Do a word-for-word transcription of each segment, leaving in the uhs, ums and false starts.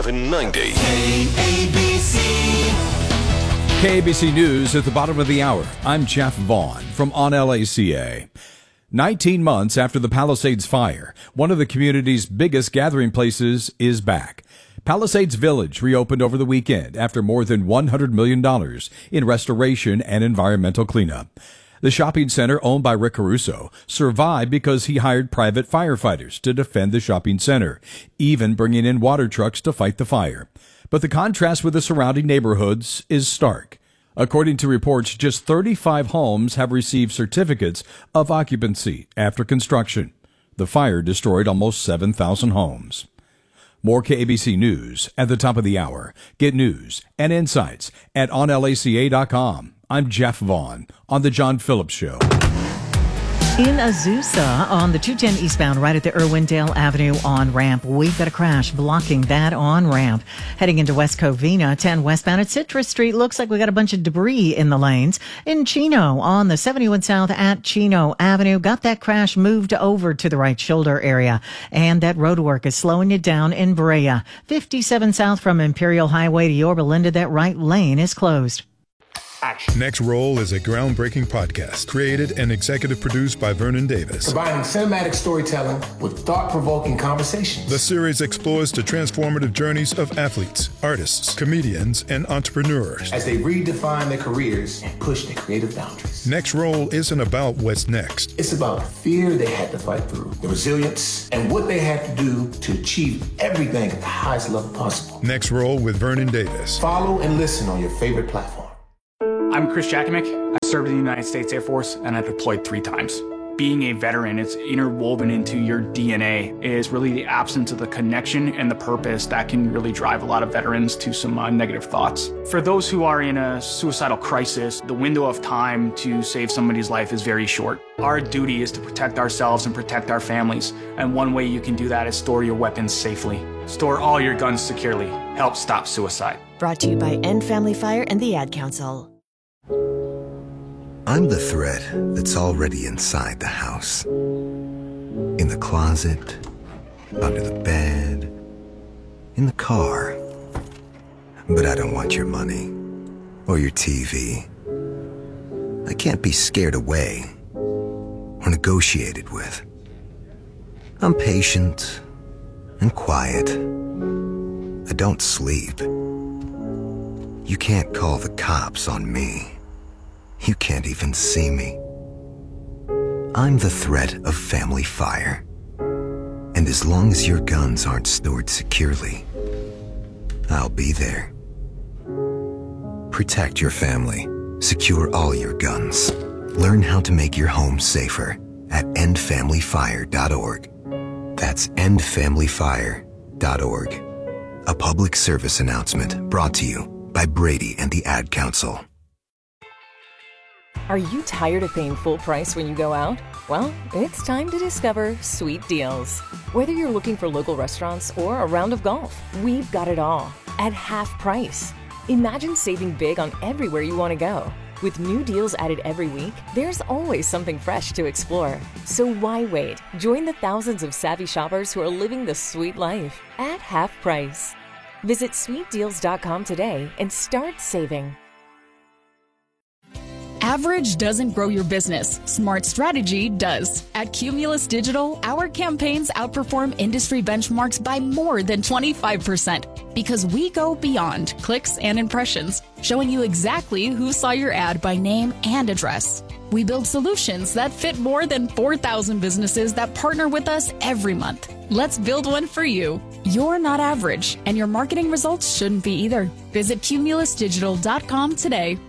seven ninety. K A B C. K A B C News at the bottom of the hour. I'm Jeff Vaughn from On L A C A. nineteen months after the Palisades fire, one of the community's biggest gathering places is back. Palisades Village reopened over the weekend after more than one hundred million dollars in restoration and environmental cleanup. The shopping center, owned by Rick Caruso, survived because he hired private firefighters to defend the shopping center, even bringing in water trucks to fight the fire. But the contrast with the surrounding neighborhoods is stark. According to reports, just thirty-five homes have received certificates of occupancy after construction. The fire destroyed almost seven thousand homes. More K A B C News at the top of the hour. Get news and insights at on L A C A dot com. I'm Jeff Vaughn on The John Phillips Show. In Azusa, on the two ten eastbound, right at the Irwindale Avenue on-ramp, we've got a crash blocking that on-ramp. Heading into West Covina, ten westbound at Citrus Street, looks like we got a bunch of debris in the lanes. In Chino, on the seventy-one south at Chino Avenue, got that crash moved over to the right shoulder area. And that road work is slowing it down in Brea. fifty-seven south from Imperial Highway to Yorba Linda, that right lane is closed. Action. Next Roll is a groundbreaking podcast created and executive produced by Vernon Davis. Combining cinematic storytelling with thought-provoking conversations. The series explores the transformative journeys of athletes, artists, comedians, and entrepreneurs as they redefine their careers and push their creative boundaries. Next Roll isn't about what's next. It's about the fear they had to fight through, the resilience, and what they had to do to achieve everything at the highest level possible. Next Roll with Vernon Davis. Follow and listen on your favorite platform. I'm Chris Jakimick. I served in the United States Air Force and I deployed three times. Being a veteran, it's interwoven into your D N A, is really the absence of the connection and the purpose that can really drive a lot of veterans to some uh, negative thoughts. For those who are in a suicidal crisis, the window of time to save somebody's life is very short. Our duty is to protect ourselves and protect our families, and one way you can do that is store your weapons safely. Store all your guns securely. Help stop suicide. Brought to you by End Family Fire and the Ad Council. I'm the threat that's already inside the house. In the closet, under the bed, in the car. But I don't want your money or your T V. I can't be scared away or negotiated with. I'm patient and quiet. I don't sleep. You can't call the cops on me. You can't even see me. I'm the threat of family fire. And as long as your guns aren't stored securely, I'll be there. Protect your family. Secure all your guns. Learn how to make your home safer at end family fire dot org. That's end family fire dot org. A public service announcement brought to you by Brady and the Ad Council. Are you tired of paying full price when you go out? Well, it's time to discover Sweet Deals. Whether you're looking for local restaurants or a round of golf, we've got it all at half price. Imagine saving big on everywhere you want to go. With new deals added every week, there's always something fresh to explore. So why wait? Join the thousands of savvy shoppers who are living the sweet life at half price. Visit sweet deals dot com today and start saving. Average doesn't grow your business. Smart strategy does. At Cumulus Digital, our campaigns outperform industry benchmarks by more than twenty-five percent because we go beyond clicks and impressions, showing you exactly who saw your ad by name and address. We build solutions that fit more than four thousand businesses that partner with us every month. Let's build one for you. You're not average, and your marketing results shouldn't be either. Visit cumulus digital dot com today.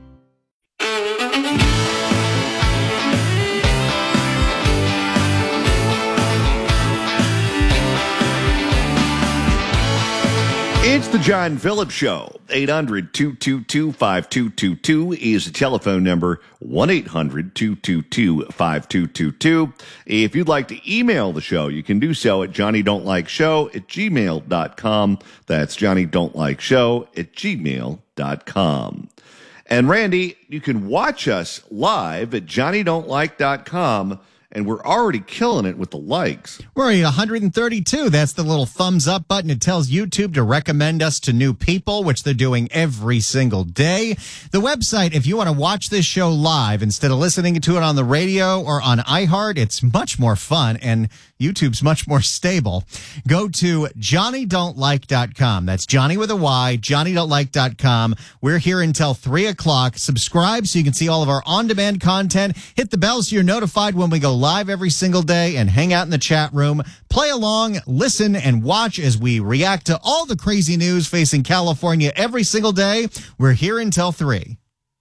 It's the John Phillips Show. eight hundred, two two two, five two two two is the telephone number. one eight hundred, two two two, five two two two. If you'd like to email the show, you can do so at johnny don't like show at gmail dot com. That's johnny don't like show at gmail dot com. And Randy, you can watch us live at johnny don't like dot com and we're already killing it with the likes. We're at one hundred thirty-two. That's the little thumbs up button. It tells YouTube to recommend us to new people, which they're doing every single day. The website, if you want to watch this show live instead of listening to it on the radio or on iHeart, it's much more fun and YouTube's much more stable. Go to Johnny Don't Like dot com. That's Johnny with a Y, Johnny Don't Like dot com. We're here until three o'clock. Subscribe so you can see all of our on-demand content. Hit the bell so you're notified when we go live every single day, and hang out in the chat room. Play along, listen, and watch as we react to all the crazy news facing California every single day. We're here until three.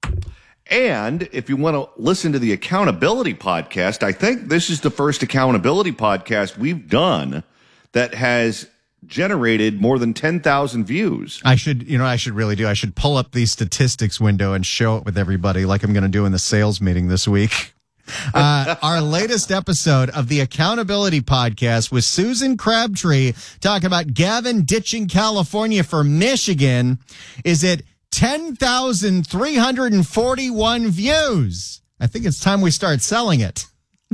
And if you want to listen to the Accountability Podcast, I think this is the first Accountability Podcast we've done that has generated more than ten thousand views. I should, you know, I should really do. I should pull up the statistics window and show it with everybody like I'm going to do in the sales meeting this week. Uh, our latest episode of the Accountability Podcast with Susan Crabtree talking about Gavin ditching California for Michigan is at ten thousand three hundred forty-one views. I think it's time we start selling it.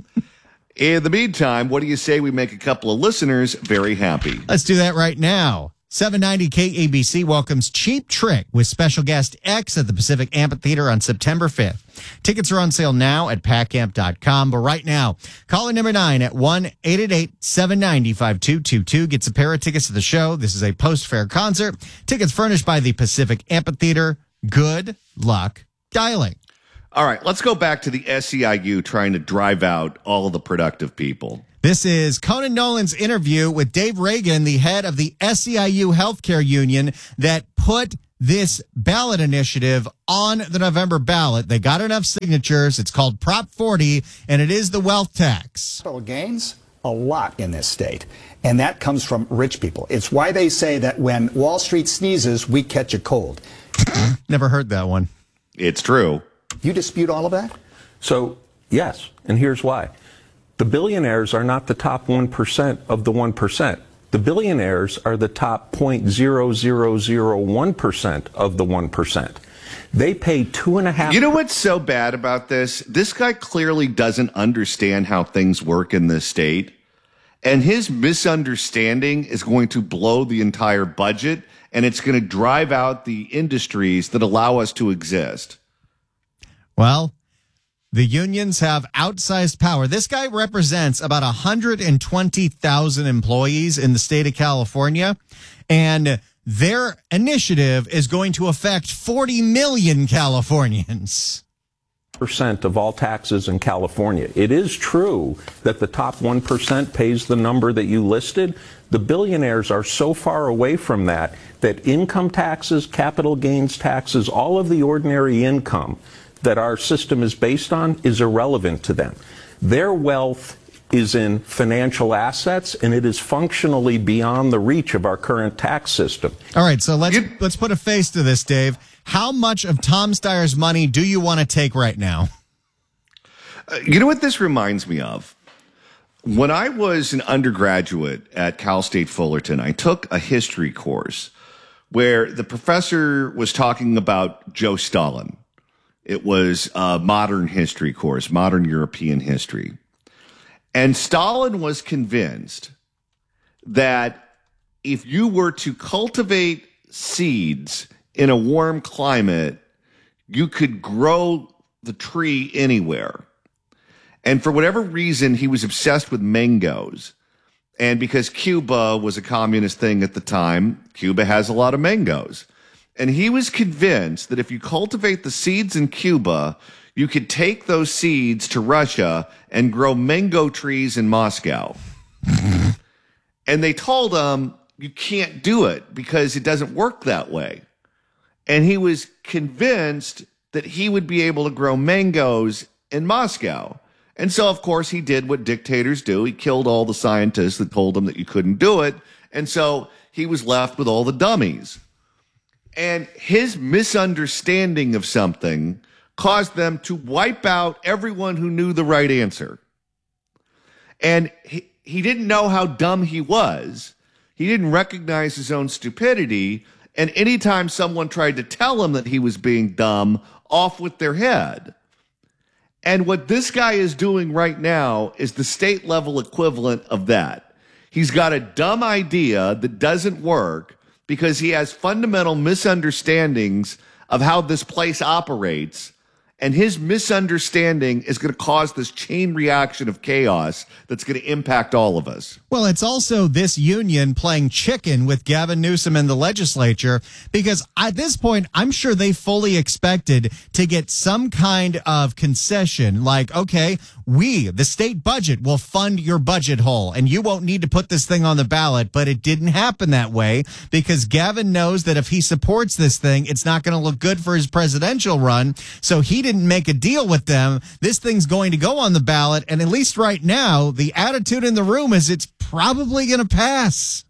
In the meantime, what do you say we make a couple of listeners very happy? Let's do that right now. seven ninety K A B C welcomes Cheap Trick with special guest X at the Pacific Amphitheater on September fifth. Tickets are on sale now at pack amp dot com. But right now, caller number nine at one eight eight eight, seven nine zero, five two two two gets a pair of tickets to the show. This is a post-fair concert. Tickets furnished by the Pacific Amphitheater. Good luck dialing. All right, let's go back to the S E I U trying to drive out all of the productive people. This is Conan Nolan's interview with Dave Reagan, the head of the S E I U Healthcare Union that put this ballot initiative on the November ballot. They got enough signatures. It's called Prop forty, and it is the wealth tax. Capital gains, a lot in this state, and that comes from rich people. It's why they say that when Wall Street sneezes, we catch a cold. Never heard that one. It's true. You dispute all of that? So, yes, and here's why. The billionaires are not the top one percent of the one percent. The billionaires are the top zero point zero zero zero one percent of the one percent. They pay two and a half. You know what's so bad about this? This guy clearly doesn't understand how things work in this state. And his misunderstanding is going to blow the entire budget, and it's going to drive out the industries that allow us to exist. Well, the unions have outsized power. This guy represents about one hundred twenty thousand employees in the state of California, and their initiative is going to affect forty million Californians. Percent of all taxes in California. It is true that the top one percent pays the number that you listed. The billionaires are so far away from that that income taxes, capital gains taxes, all of the ordinary income that our system is based on is irrelevant to them. Their wealth is in financial assets, and it is functionally beyond the reach of our current tax system. All right, so let's you, let's put a face to this, Dave. How much of Tom Steyer's money do you want to take right now? Uh, you know what this reminds me of? When I was an undergraduate at Cal State Fullerton, I took a history course where the professor was talking about Joe Stalin. It was a modern history course, modern European history. And Stalin was convinced that if you were to cultivate seeds in a warm climate, you could grow the tree anywhere. And for whatever reason, he was obsessed with mangoes. And because Cuba was a communist thing at the time, Cuba has a lot of mangoes. And he was convinced that if you cultivate the seeds in Cuba, you could take those seeds to Russia and grow mango trees in Moscow. And they told him, you can't do it because it doesn't work that way. And he was convinced that he would be able to grow mangoes in Moscow. And so, of course, he did what dictators do. He killed all the scientists that told him that you couldn't do it. And so he was left with all the dummies. And his misunderstanding of something caused them to wipe out everyone who knew the right answer. And he, he didn't know how dumb he was. He didn't recognize his own stupidity. And anytime someone tried to tell him that he was being dumb, off with their head. And what this guy is doing right now is the state level equivalent of that. He's got a dumb idea that doesn't work because he has fundamental misunderstandings of how this place operates. And his misunderstanding is going to cause this chain reaction of chaos that's going to impact all of us. Well, it's also this union playing chicken with Gavin Newsom and the legislature, because at this point, I'm sure they fully expected to get some kind of concession like, okay, we, the state budget, will fund your budget hole and you won't need to put this thing on the ballot. But it didn't happen that way because Gavin knows that if he supports this thing, it's not going to look good for his presidential run. So he didn't make a deal with them. This thing's going to go on the ballot. And at least right now, the attitude in the room is it's probably going to pass.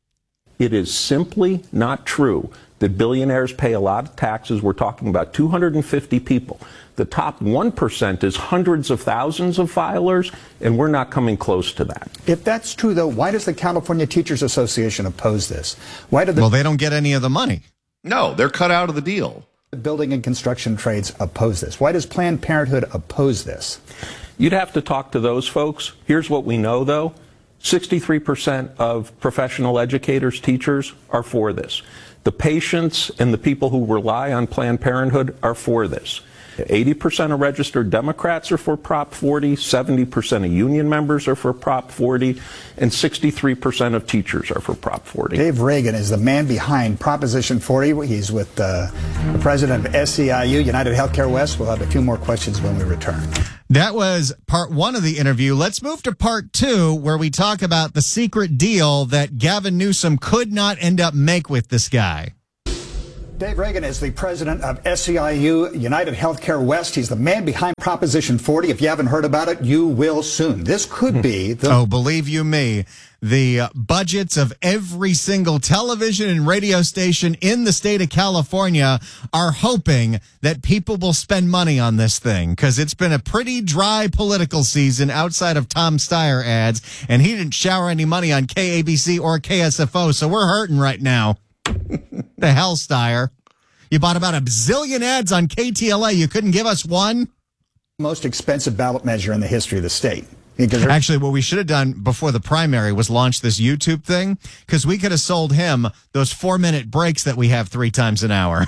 It is simply not true that billionaires pay a lot of taxes. We're talking about two hundred fifty people. The top one percent is hundreds of thousands of filers, and we're not coming close to that. If that's true, though, why does the California Teachers Association oppose this? Why do the well, they don't get any of the money. No, they're cut out of the deal. The building and construction trades oppose this. Why does Planned Parenthood oppose this? You'd have to talk to those folks. Here's what we know, though. sixty-three percent of professional educators, teachers, are for this. The patients and the people who rely on Planned Parenthood are for this. eighty percent of registered Democrats are for Prop forty, seventy percent of union members are for Prop forty, and sixty-three percent of teachers are for Prop forty. Dave Reagan is the man behind Proposition forty. He's with uh, the president of S E I U, United Healthcare West. We'll have a few more questions when we return. That was part one of the interview. Let's move to part two, where we talk about the secret deal that Gavin Newsom could not end up make with this guy. Dave Reagan is the president of S E I U, United Healthcare West. He's the man behind Proposition forty. If you haven't heard about it, you will soon. This could be the... Oh, believe you me, the uh, budgets of every single television and radio station in the state of California are hoping that people will spend money on this thing, because it's been a pretty dry political season outside of Tom Steyer ads, and he didn't shower any money on K A B C or K S F O, so we're hurting right now. The hell, Steyer. You bought about a zillion ads on K T L A. You couldn't give us one? Most expensive ballot measure in the history of the state. Actually, what we should have done before the primary was launch this YouTube thing, because we could have sold him those four-minute breaks that we have three times an hour.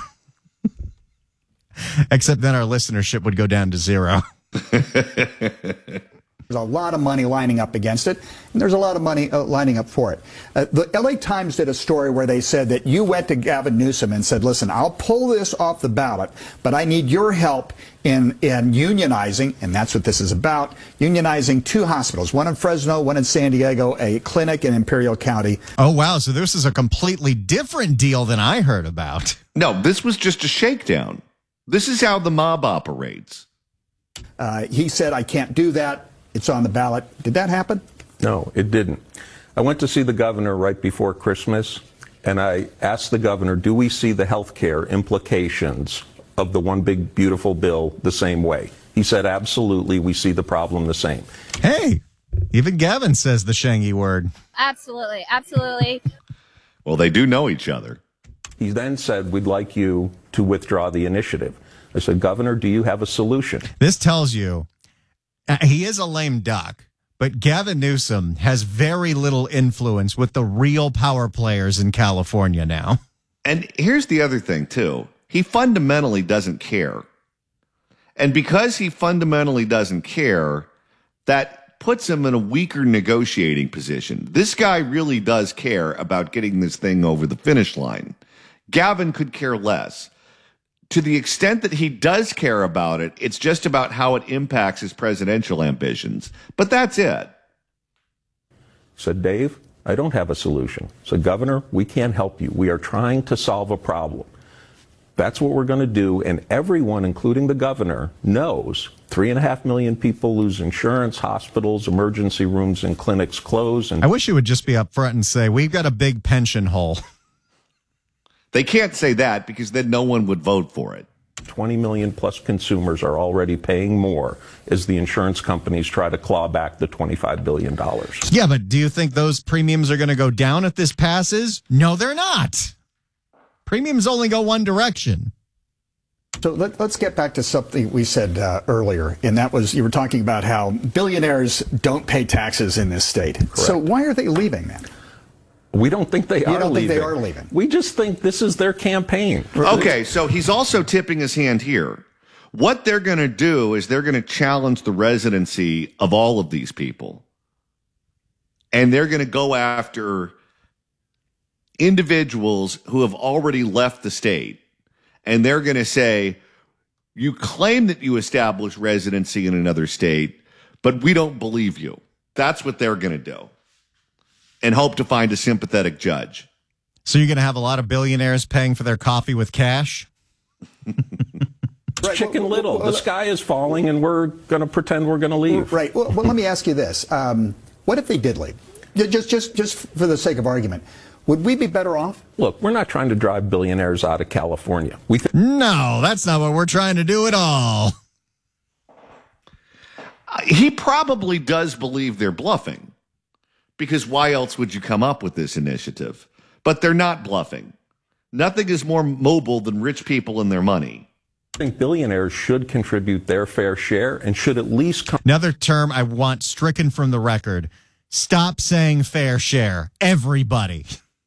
Except then our listenership would go down to zero. There's a lot of money lining up against it, and there's a lot of money uh, lining up for it. Uh, the L A Times did a story where they said that you went to Gavin Newsom and said, listen, I'll pull this off the ballot, but I need your help in, in unionizing, and that's what this is about, unionizing two hospitals, one in Fresno, one in San Diego, a clinic in Imperial County. Oh, wow. So this is a completely different deal than I heard about. No, this was just a shakedown. This is how the mob operates. Uh, he said, I can't do that. It's on the ballot. Did that happen? No, it didn't. I went to see the governor right before Christmas, and I asked the governor, do we see the health care implications of the one big beautiful bill the same way? He said, absolutely, we see the problem the same. Hey, even Gavin says the Shangy word. Absolutely, absolutely. Well, they do know each other. He then said, we'd like you to withdraw the initiative. I said, Governor, do you have a solution? This tells you uh, he is a lame duck, but Gavin Newsom has very little influence with the real power players in California now. And here's the other thing, too. He fundamentally doesn't care. And because he fundamentally doesn't care, that puts him in a weaker negotiating position. This guy really does care about getting this thing over the finish line. Gavin could care less. To the extent that he does care about it, it's just about how it impacts his presidential ambitions. But that's it. Said, Dave, I don't have a solution. Said, Governor, we can't help you. We are trying to solve a problem. That's what we're going to do. And everyone, including the governor, knows three and a half million people lose insurance, hospitals, emergency rooms, and clinics close. And I wish you would just be up front and say, we've got a big pension hole. They can't say that because then no one would vote for it. twenty million plus consumers are already paying more as the insurance companies try to claw back the twenty-five billion dollars. Yeah, but do you think those premiums are going to go down if this passes? No, they're not. Premiums only go one direction. So let, let's get back to something we said uh, earlier, and that was you were talking about how billionaires don't pay taxes in this state. Correct. So why are they leaving then? We don't think they you are don't leaving. think they are leaving. We just think this is their campaign. Okay, so he's also tipping his hand here. What they're going to do is they're going to challenge the residency of all of these people. And they're going to go after individuals who have already left the state. And they're going to say, you claim that you established residency in another state, but we don't believe you. That's what they're going to do. And hope to find a sympathetic judge. So you're going to have a lot of billionaires paying for their coffee with cash? Right. Chicken well, Little. Well, well, the sky is falling, and we're going to pretend we're going to leave. Right. Well, well, let me ask you this. Um, what if they did leave? Just, just, just for the sake of argument. Would we be better off? Look, we're not trying to drive billionaires out of California. We th- no, that's not what we're trying to do at all. Uh, he probably does believe they're bluffing, because why else would you come up with this initiative? But they're not bluffing. Nothing is more mobile than rich people and their money. I think billionaires should contribute their fair share and should at least come. Another term I want stricken from the record. Stop saying fair share. Everybody.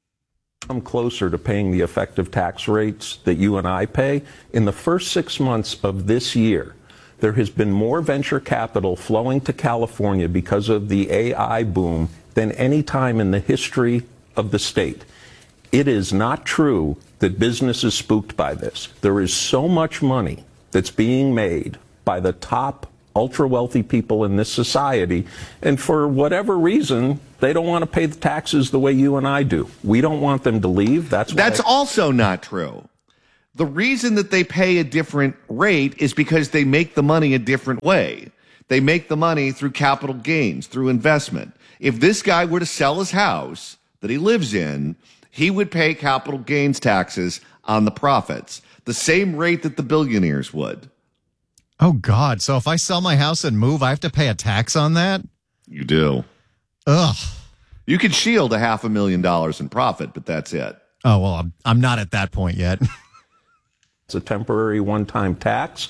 Come closer to paying the effective tax rates that you and I pay. In the first six months of this year, there has been more venture capital flowing to California because of the A I boom than any time in the history of the state. It is not true that business is spooked by this. There is so much money that's being made by the top ultra-wealthy people in this society, and for whatever reason, they don't want to pay the taxes the way you and I do. We don't want them to leave. That's That's why- also not true. The reason that they pay a different rate is because they make the money a different way. They make the money through capital gains, through investment. If this guy were to sell his house that he lives in, he would pay capital gains taxes on the profits, the same rate that the billionaires would. Oh, God. So if I sell my house and move, I have to pay a tax on that? You do. Ugh. You can shield a half a million dollars in profit, but that's it. Oh, well, I'm, I'm not at that point yet. It's a temporary one-time tax.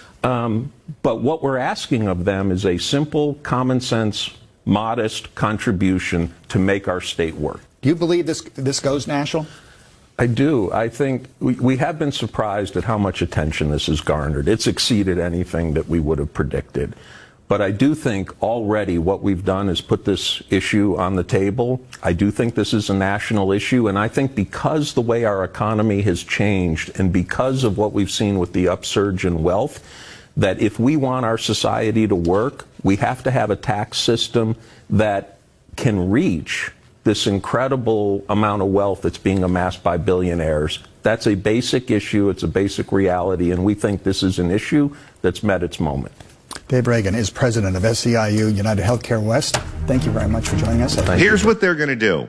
Um, but what we're asking of them is a simple, common sense, modest contribution to make our state work. Do you believe this this goes national? I do. I think we, we have been surprised at how much attention this has garnered. It's exceeded anything that we would have predicted. But I do think already what we've done is put this issue on the table. I do think this is a national issue, and I think because the way our economy has changed and because of what we've seen with the upsurge in wealth, that if we want our society to work, we have to have a tax system that can reach this incredible amount of wealth that's being amassed by billionaires. That's a basic issue. It's a basic reality, and we think this is an issue that's met its moment. Dave Reagan is president of S C I U United Healthcare West. Thank you very much for joining us. Thank Here's you. What they're going to do.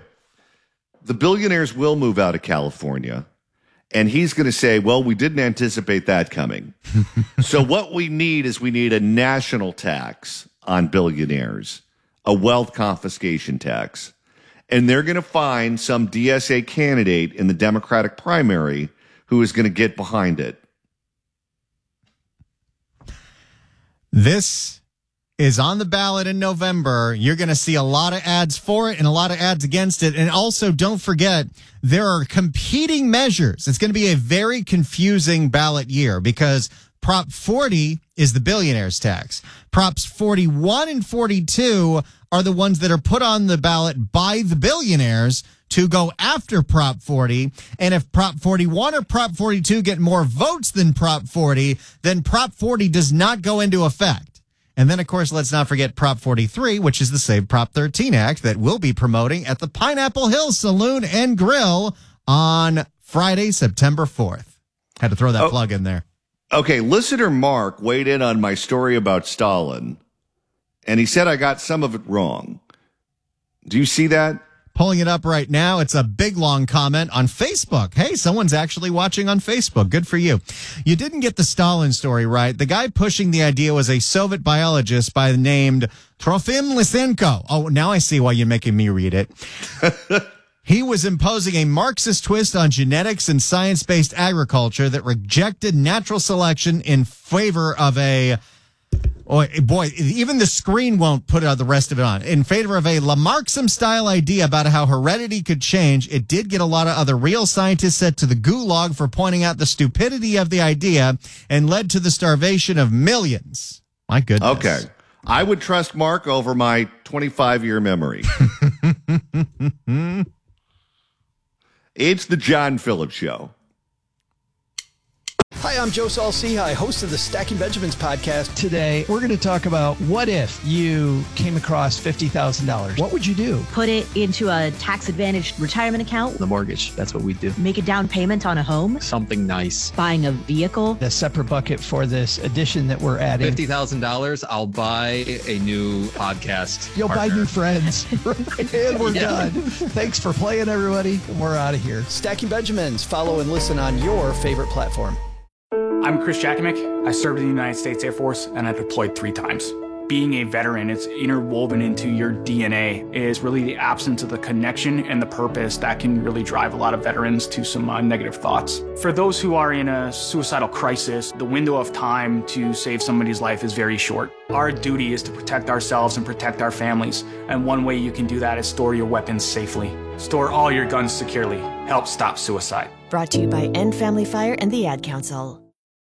The billionaires will move out of California, and he's going to say, well, we didn't anticipate that coming. So what we need is we need a national tax on billionaires, a wealth confiscation tax. And they're going to find some D S A candidate in the Democratic primary who is going to get behind it. This is on the ballot in November. You're going to see a lot of ads for it and a lot of ads against it. And also, don't forget, there are competing measures. It's going to be a very confusing ballot year because Prop forty is the billionaire's tax. Props forty-one and forty-two are the ones that are put on the ballot by the billionaires to go after Prop forty. And if Prop forty-one or Prop forty-two get more votes than Prop forty, then Prop forty does not go into effect. And then, of course, let's not forget Prop forty-three, which is the Save Prop thirteen Act that we'll be promoting at the Pineapple Hill Saloon and Grill on Friday, September fourth. Had to throw that oh. plug in there. Okay, listener Mark weighed in on my story about Stalin, and he said I got some of it wrong. Do you see that? Pulling it up right now. It's a big, long comment on Facebook. Hey, someone's actually watching on Facebook. Good for you. You didn't get the Stalin story right. The guy pushing the idea was a Soviet biologist by the name Trofim Lysenko. Oh, now I see why you're making me read it. He was imposing a Marxist twist on genetics and science-based agriculture that rejected natural selection in favor of a, oh, boy, even the screen won't put uh, the rest of it on, in favor of a Lamarckism-style idea about how heredity could change. It did get a lot of other real scientists sent to the gulag for pointing out the stupidity of the idea and led to the starvation of millions. My goodness. Okay. I would trust Mark over my twenty-five-year memory. It's the John Phillips Show. Hi, I'm Joe Saul-Sehy, host of the Stacking Benjamins podcast. Today, we're going to talk about what if you came across fifty thousand dollars. What would you do? Put it into a tax-advantaged retirement account. The mortgage, that's what we do. Make a down payment on a home. Something nice. Buying a vehicle. A separate bucket for this addition that we're adding. fifty thousand dollars, I'll buy a new podcast You'll partner. buy new friends. And we're Yeah. done. Thanks for playing, everybody. And we're out of here. Stacking Benjamins. Follow and listen on your favorite platform. I'm Chris Jakimick. I served in the United States Air Force and I deployed three times. Being a veteran, it's interwoven into your D N A, is really the absence of the connection and the purpose that can really drive a lot of veterans to some uh, negative thoughts. For those who are in a suicidal crisis, the window of time to save somebody's life is very short. Our duty is to protect ourselves and protect our families, and one way you can do that is store your weapons safely. Store all your guns securely. Help stop suicide. Brought to you by End Family Fire and the Ad Council.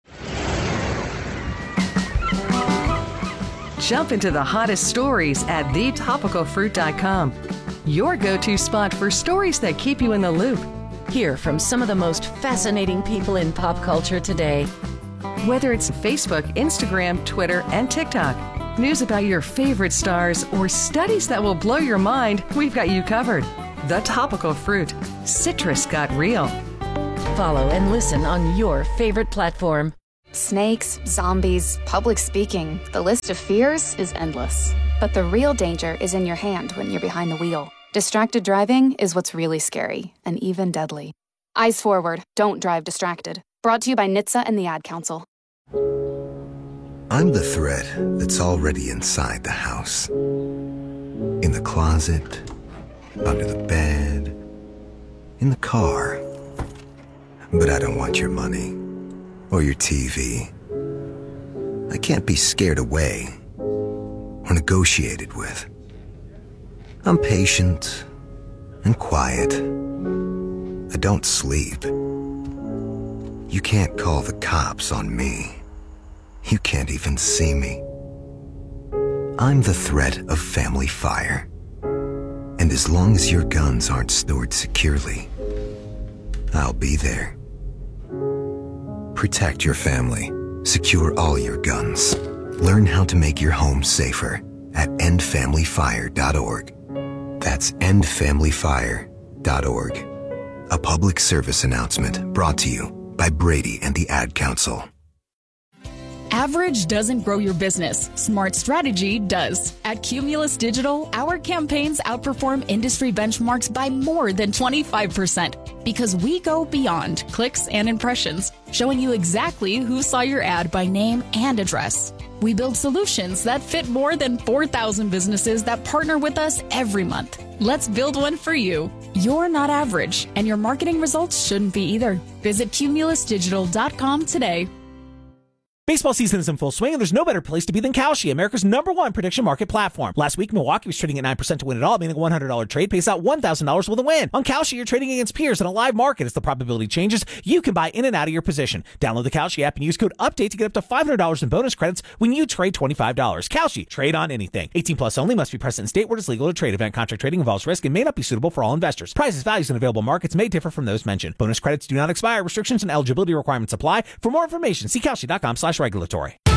Jump into the hottest stories at the topical fruit dot com. Your go-to spot for stories that keep you in the loop. Hear from some of the most fascinating people in pop culture today. Whether it's Facebook, Instagram, Twitter, and TikTok, news about your favorite stars, or studies that will blow your mind, we've got you covered. The Topical Fruit. Citrus got real. Follow and listen on your favorite platform. Snakes, zombies, public speaking. The list of fears is endless. But the real danger is in your hand when you're behind the wheel. Distracted driving is what's really scary and even deadly. Eyes forward, don't drive distracted. Brought to you by N H T S A and the Ad Council. I'm the threat that's already inside the house. In the closet, under the bed, in the car. But I don't want your money. Or your T V. I can't be scared away or negotiated with. I'm patient and quiet. I don't sleep. You can't call the cops on me. You can't even see me. I'm the threat of family fire. And as long as your guns aren't stored securely, I'll be there. Protect your family. Secure all your guns. Learn how to make your home safer at end family fire dot org. That's end family fire dot org. A public service announcement brought to you by Brady and the Ad Council. Average doesn't grow your business. Smart strategy does. At Cumulus Digital, our campaigns outperform industry benchmarks by more than twenty-five percent because we go beyond clicks and impressions, showing you exactly who saw your ad by name and address. We build solutions that fit more than four thousand businesses that partner with us every month. Let's build one for you. You're not average, and your marketing results shouldn't be either. Visit cumulus digital dot com today. Baseball season is in full swing, and there's no better place to be than Kalshi, America's number one prediction market platform. Last week, Milwaukee was trading at nine percent to win it all, meaning a one hundred dollars trade pays out one thousand dollars with a win. On Kalshi, you're trading against peers in a live market. As the probability changes, you can buy in and out of your position. Download the Kalshi app and use code UPDATE to get up to five hundred dollars in bonus credits when you trade twenty-five dollars. Kalshi, trade on anything. eighteen plus only, must be present in state where it's legal to trade. Event contract trading involves risk and may not be suitable for all investors. Prices, values, and available markets may differ from those mentioned. Bonus credits do not expire. Restrictions and eligibility requirements apply. For more information, see Kalshi dot com slash regulatory.